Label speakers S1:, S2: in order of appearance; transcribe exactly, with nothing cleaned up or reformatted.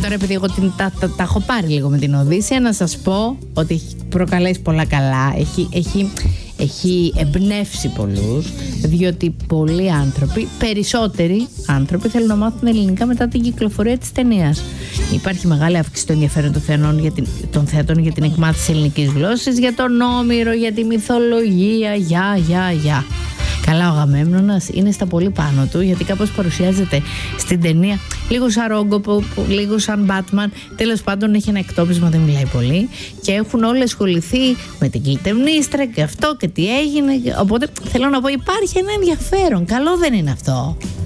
S1: Τώρα επειδή εγώ την, τα, τα, τα έχω πάρει λίγο με την Οδύσσεια, να σας πω ότι έχει προκαλέσει πολλά καλά. Έχει, έχει, έχει εμπνεύσει πολλούς, διότι πολλοί άνθρωποι, περισσότεροι άνθρωποι θέλουν να μάθουν ελληνικά μετά την κυκλοφορία της ταινίας. Υπάρχει μεγάλη αύξηση των ενδιαφέρον των θεατών για την, των θεατών για την εκμάθηση ελληνικής γλώσσης, για τον Όμηρο, για τη μυθολογία, για, για, για. Καλά, ο Αγαμέμνονας είναι στα πολύ πάνω του, γιατί κάπως παρουσιάζεται στην ταινία λίγο σαν Ρόγκο, λίγο σαν Batman. Τέλος πάντων, έχει ένα εκτόπισμα, δεν μιλάει πολύ, και έχουν όλοι ασχοληθεί με την Κλειτεμνίστρα και αυτό και τι έγινε. Οπότε θέλω να πω, υπάρχει ένα ενδιαφέρον. Καλό δεν είναι αυτό?